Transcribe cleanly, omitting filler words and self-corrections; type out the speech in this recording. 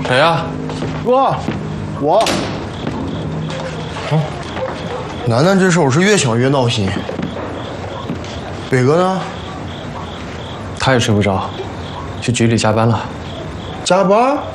谁呀？ 哥，我。楠楠这手是越想越闹心。北哥呢？ 他也睡不着，去局里加班了。 加班？